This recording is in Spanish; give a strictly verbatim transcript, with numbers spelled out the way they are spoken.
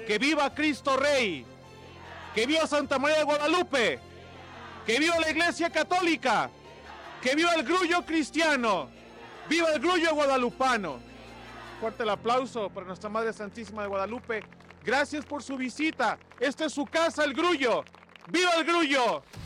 Que viva Cristo Rey. Que viva Santa María de Guadalupe. Que viva la Iglesia Católica. Que viva el grullo cristiano. Viva el grullo guadalupano. Fuerte el aplauso para nuestra Madre Santísima de Guadalupe. Gracias por su visita. Esta es su casa, el grullo. ¡Viva el grullo!